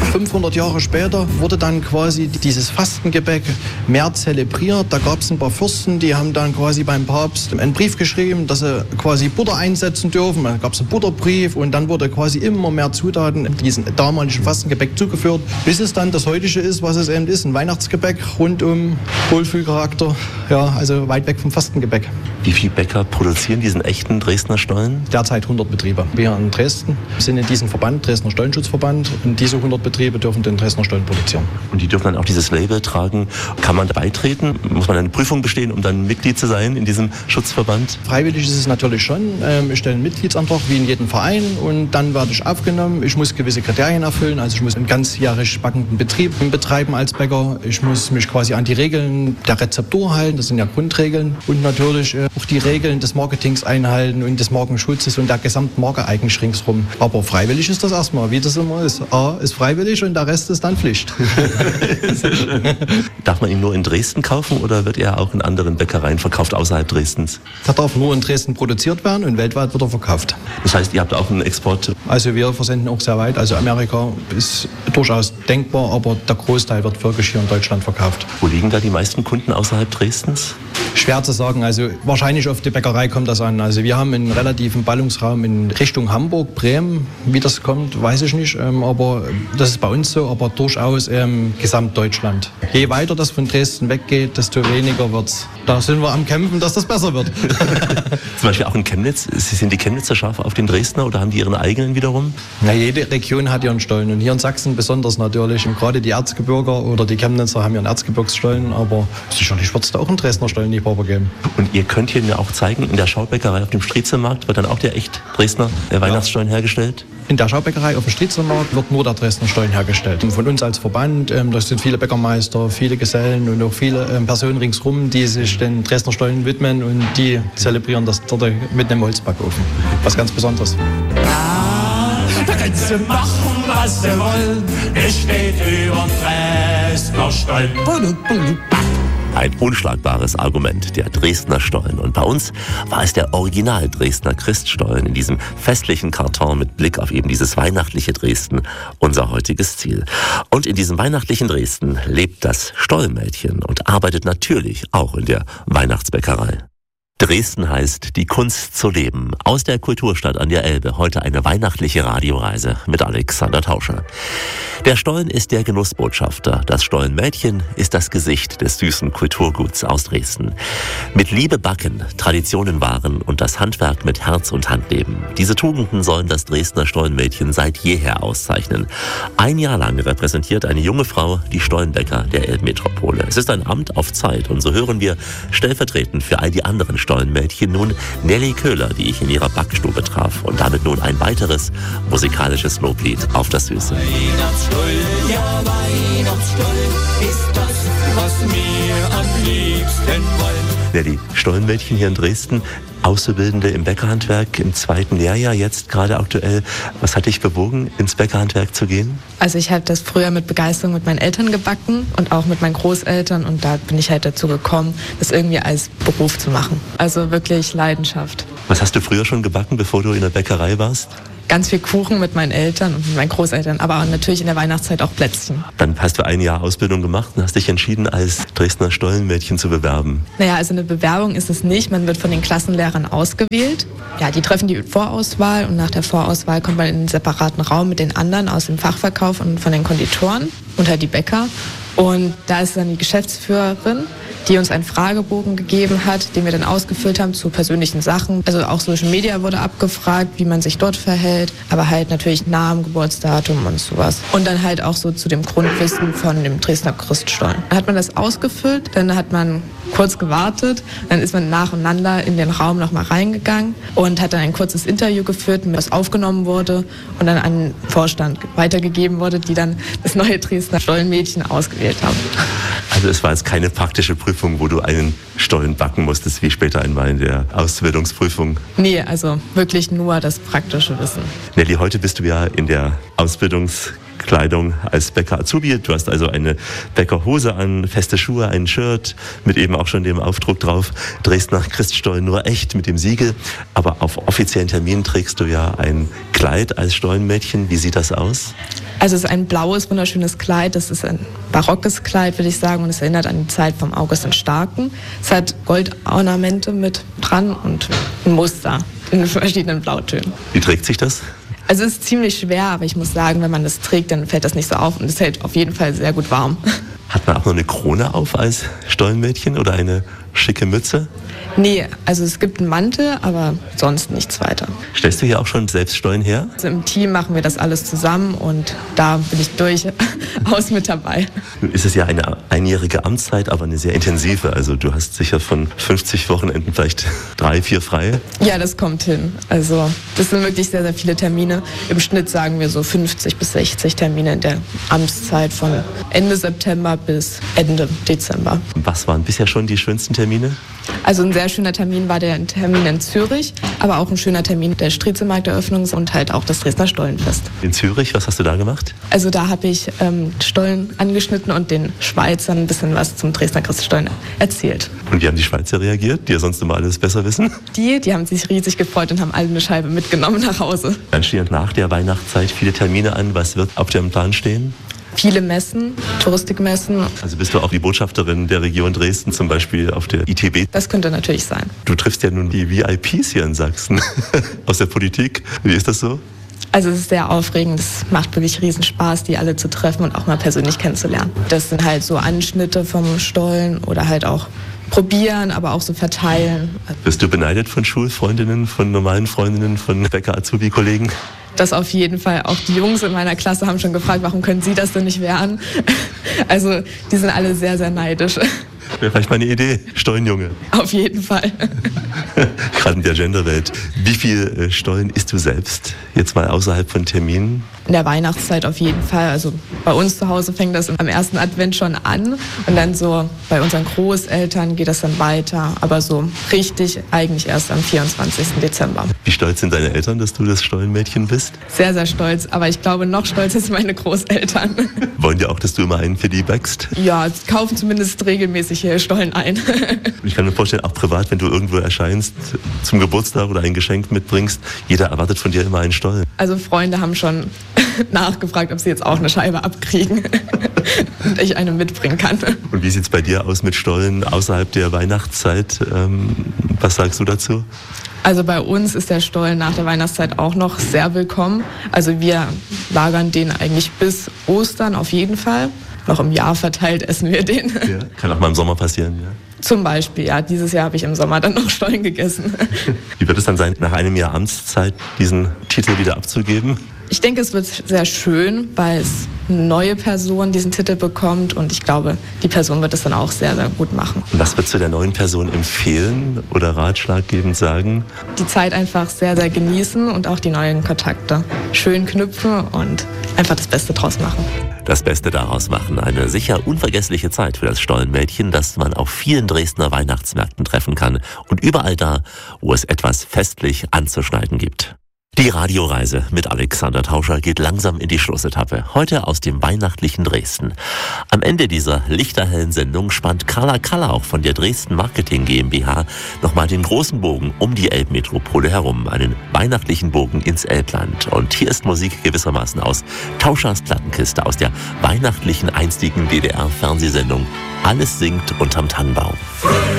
500 Jahre später wurde dann quasi dieses Fastengebäck mehr zelebriert. Da gab es ein paar Fürsten, die haben dann quasi beim Papst einen Brief geschrieben, dass sie quasi Butter einsetzen dürfen. Da gab es einen Butterbrief und dann wurde quasi immer mehr Zutaten diesem damaligen Fastengebäck zugeführt, bis es dann das heutige ist, was es eben ist, ein Weihnachtsgebäck rund um Wohlfühlcharakter, ja, also weit weg vom Fastengebäck. Wie viele Bäcker produzieren diesen echten Dresdner Stollen? Derzeit 100 Betriebe. Wir in Dresden sind in diesem Verband, Dresdner Stollenschutzverband, und diese 100 Betriebe dürfen den Dresdner Stollen produzieren. Und die dürfen dann auch dieses Label tragen. Kann man da beitreten? Muss man eine Prüfung bestehen, um dann Mitglied zu sein in diesem Schutzverband? Freiwillig ist es natürlich schon. Ich stelle einen Mitgliedsantrag wie in jedem Verein und dann werde ich aufgenommen. Ich muss gewisse Kriterien erfüllen. Also ich muss einen ganzjährig backenden Betrieb betreiben als Bäcker. Ich muss mich quasi an die Regeln der Rezeptur halten. Das sind ja Grundregeln. Und natürlich auch die Regeln des Marketings einhalten und des Markenschutzes und der gesamten Marke eigentlich ringsrum. Aber freiwillig ist das erstmal, wie das immer ist. A ist freiwillig und der Rest ist dann Pflicht. Darf man ihn nur in Dresden kaufen oder wird er auch in anderen Bäckereien verkauft außerhalb Dresdens? Der darf nur in Dresden produziert werden und weltweit wird er verkauft. Das heißt, ihr habt auch einen Export? Also wir versenden auch sehr weit. Also Amerika ist durchaus denkbar, aber der Großteil wird wirklich hier in Deutschland verkauft. Wo liegen da die meisten Kunden außerhalb Dresdens? Schwer zu sagen. Also wahrscheinlich auf die Bäckerei kommt das an. Also wir haben einen relativen Ballungsraum in Richtung Hamburg, Bremen. Wie das kommt, weiß ich nicht. Aber das ist bei uns so, aber durchaus Gesamtdeutschland. Je weiter das von Dresden weggeht, desto weniger wird's. Da sind wir am Kämpfen, dass das besser wird. Zum Beispiel auch in Chemnitz. Sind die Chemnitzer scharf auf den Dresdner oder haben die ihren eigenen wiederum? Ja, jede Region hat ihren Stollen. Und hier in Sachsen besonders natürlich. Und gerade die Erzgebirger oder die Chemnitzer haben ihren Erzgebirgsstollen. Aber sicherlich wird es da auch einen Dresdner Stollenliebhaber geben. Und ihr könnt hier auch zeigen, in der Schaubäckerei auf dem Striezelmarkt wird dann auch der echt Dresdner Weihnachtsstollen hergestellt? In der Schaubäckerei auf dem Striezelmarkt wird nur der Dresdner Stollen hergestellt. Von uns als Verband, das sind viele Bäckermeister, viele Gesellen und auch viele Personen ringsrum, die sich den Dresdner Stollen widmen und die zelebrieren das dort mit einem Holzbackofen. Was ganz Besonderes. Da können sie machen, was sie wollen. Es steht über Dresdner Stollen. Ein unschlagbares Argument, der Dresdner Stollen. Und bei uns war es der Original Dresdner Christstollen in diesem festlichen Karton mit Blick auf eben dieses weihnachtliche Dresden, unser heutiges Ziel. Und in diesem weihnachtlichen Dresden lebt das Stollenmädchen und arbeitet natürlich auch in der Weihnachtsbäckerei. Dresden heißt, die Kunst zu leben. Aus der Kulturstadt an der Elbe heute eine weihnachtliche Radioreise mit Alexander Tauscher. Der Stollen ist der Genussbotschafter. Das Stollenmädchen ist das Gesicht des süßen Kulturguts aus Dresden. Mit Liebe backen, Traditionen wahren und das Handwerk mit Herz und Hand leben. Diese Tugenden sollen das Dresdner Stollenmädchen seit jeher auszeichnen. Ein Jahr lang repräsentiert eine junge Frau die Stollenbäcker der Elbmetropole. Es ist ein Amt auf Zeit und so hören wir stellvertretend für all die anderen Stollenmädchen nun Nelly Köhler, die ich in ihrer Backstube traf. Und damit nun ein weiteres musikalisches Loblied auf das Süße. Weihnachtsstollen, ja Weihnachtsstollen ist das, was mir am liebsten wollen. Nelly, Stollenmädchen hier in Dresden, Auszubildende im Bäckerhandwerk im 2. Lehrjahr, jetzt gerade aktuell. Was hat dich bewogen, ins Bäckerhandwerk zu gehen? Also ich habe das früher mit Begeisterung mit meinen Eltern gebacken und auch mit meinen Großeltern und da bin ich halt dazu gekommen, das irgendwie als Beruf zu machen. Also wirklich Leidenschaft. Was hast du früher schon gebacken, bevor du in der Bäckerei warst? Ganz viel Kuchen mit meinen Eltern und mit meinen Großeltern, aber natürlich in der Weihnachtszeit auch Plätzchen. Dann hast du ein Jahr Ausbildung gemacht und hast dich entschieden, als Dresdner Stollenmädchen zu bewerben. Naja, also eine Bewerbung ist es nicht. Man wird von den Klassenlehrern ausgewählt. Ja, die treffen die Vorauswahl und nach der Vorauswahl kommt man in einen separaten Raum mit den anderen aus dem Fachverkauf und von den Konditoren und halt die Bäcker. Und da ist dann die Geschäftsführerin, die uns einen Fragebogen gegeben hat, den wir dann ausgefüllt haben zu persönlichen Sachen. Also auch Social Media wurde abgefragt, wie man sich dort verhält, aber halt natürlich Namen, Geburtsdatum und sowas. Und dann halt auch so zu dem Grundwissen von dem Dresdner Christstollen. Dann hat man das ausgefüllt, dann hat man kurz gewartet, dann ist man nacheinander in den Raum nochmal reingegangen und hat dann ein kurzes Interview geführt, was aufgenommen wurde und dann an den Vorstand weitergegeben wurde, die dann das neue Dresdner Stollenmädchen ausgewählt haben. Also es war jetzt keine praktische Prüfung, wo du einen Stollen backen musstest, wie später einmal in der Ausbildungsprüfung? Nee, also wirklich nur das praktische Wissen. Nelly, heute bist du ja in der Kleidung als Bäcker-Azubi. Du hast also eine Bäckerhose an, feste Schuhe, ein Shirt mit eben auch schon dem Aufdruck drauf, Dresdner Christstollen nur echt mit dem Siegel. Aber auf offiziellen Terminen trägst du ja ein Kleid als Stollenmädchen. Wie sieht das aus? Also es ist ein blaues, wunderschönes Kleid. Das ist ein barockes Kleid, würde ich sagen. Und es erinnert an die Zeit vom August den Starken. Es hat Goldornamente mit dran und ein Muster in verschiedenen Blautönen. Wie trägt sich das? Also es ist ziemlich schwer, aber ich muss sagen, wenn man das trägt, dann fällt das nicht so auf. Und es hält auf jeden Fall sehr gut warm. Hat man auch noch eine Krone auf als Stollenmädchen oder eine schicke Mütze? Nee, also es gibt einen Mantel, aber sonst nichts weiter. Stellst du hier auch schon selbst Stollen her? Also im Team machen wir das alles zusammen und da bin ich durchaus mit dabei. Nun ist es ja eine einjährige Amtszeit, aber eine sehr intensive. Also du hast sicher von 50 Wochenenden vielleicht 3, 4 frei. Ja, das kommt hin. Also das sind wirklich sehr, sehr viele Termine. Im Schnitt sagen wir so 50 bis 60 Termine in der Amtszeit von Ende September bis Ende Dezember. Was waren bisher schon die schönsten Termine? Also ein sehr schöner Termin war der Termin in Zürich, aber auch ein schöner Termin der Striezelmarkteröffnung und halt auch das Dresdner Stollenfest. In Zürich, was hast du da gemacht? Also da habe ich Stollen angeschnitten und den Schweizern ein bisschen was zum Dresdner Christstollen erzählt. Und wie haben die Schweizer reagiert, die ja sonst immer alles besser wissen? Die haben sich riesig gefreut und haben alle eine Scheibe mitgenommen nach Hause. Dann stehen nach der Weihnachtszeit viele Termine an. Was wird auf dem Plan stehen? Viele Messen, Touristikmessen. Also bist du auch die Botschafterin der Region Dresden, zum Beispiel auf der ITB? Das könnte natürlich sein. Du triffst ja nun die VIPs hier in Sachsen aus der Politik. Wie ist das so? Also es ist sehr aufregend, es macht wirklich riesen Spaß, die alle zu treffen und auch mal persönlich kennenzulernen. Das sind halt so Anschnitte vom Stollen oder halt auch probieren, aber auch so verteilen. Bist du beneidet von Schulfreundinnen, von normalen Freundinnen, von Bäcker-Azubi-Kollegen? Das auf jeden Fall. Auch die Jungs in meiner Klasse haben schon gefragt, warum können sie das denn nicht werden? Also die sind alle sehr, sehr neidisch. Wäre vielleicht mal eine Idee, Stollenjunge. Auf jeden Fall. Gerade in der Genderwelt. Wie viel Stollen isst du selbst, jetzt mal außerhalb von Terminen? In der Weihnachtszeit auf jeden Fall. Also bei uns zu Hause fängt das am ersten Advent schon an und dann so bei unseren Großeltern geht das dann weiter. Aber so richtig eigentlich erst am 24. Dezember. Wie stolz sind deine Eltern, dass du das Stollenmädchen bist? Sehr, sehr stolz. Aber ich glaube, noch stolzer sind meine Großeltern. Wollen die auch, dass du immer einen für die backst? Ja, kaufen zumindest regelmäßig hier Stollen ein. Ich kann mir vorstellen, auch privat, wenn du irgendwo erscheinst, zum Geburtstag oder ein Geschenk mitbringst, jeder erwartet von dir immer einen Stollen. Also Freunde haben schon nachgefragt, ob sie jetzt auch eine Scheibe abkriegen und ich eine mitbringen kann. Und wie sieht es bei dir aus mit Stollen außerhalb der Weihnachtszeit? Was sagst du dazu? Also bei uns ist der Stollen nach der Weihnachtszeit auch noch sehr willkommen. Also wir lagern den eigentlich bis Ostern auf jeden Fall. Noch im Jahr verteilt essen wir den. Ja, kann auch mal im Sommer passieren, ja. Zum Beispiel, ja. Dieses Jahr habe ich im Sommer dann noch Stollen gegessen. Wie wird es dann sein, nach einem Jahr Amtszeit diesen Titel wieder abzugeben? Ich denke, es wird sehr schön, weil es eine neue Person diesen Titel bekommt und ich glaube, die Person wird es dann auch sehr, sehr gut machen. Und was würdest du der neuen Person empfehlen oder ratschlaggebend sagen? Die Zeit einfach sehr, sehr genießen und auch die neuen Kontakte schön knüpfen und einfach das Beste draus machen. Das Beste daraus machen. Eine sicher unvergessliche Zeit für das Stollenmädchen, das man auf vielen Dresdner Weihnachtsmärkten treffen kann und überall da, wo es etwas festlich anzuschneiden gibt. Die Radioreise mit Alexander Tauscher geht langsam in die Schlussetappe. Heute aus dem weihnachtlichen Dresden. Am Ende dieser lichterhellen Sendung spannt Carla Kallauch von der Dresden Marketing GmbH nochmal den großen Bogen um die Elbmetropole herum. Einen weihnachtlichen Bogen ins Elbland. Und hier ist Musik gewissermaßen aus Tauschers Plattenkiste, aus der weihnachtlichen einstigen DDR-Fernsehsendung Alles singt unterm Tannenbaum.